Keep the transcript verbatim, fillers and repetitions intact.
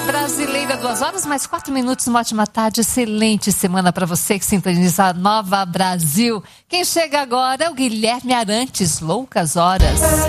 Brasileira, duas horas mais quatro minutos, uma ótima tarde, excelente semana para você que sintoniza a Nova Brasil. Quem chega agora é o Guilherme Arantes, Loucas Horas.